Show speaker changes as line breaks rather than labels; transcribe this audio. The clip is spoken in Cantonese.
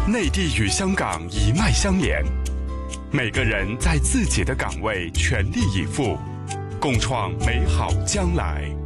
内地与香港一脉相连，每个人在自己的岗位全力以赴，共创美好将来。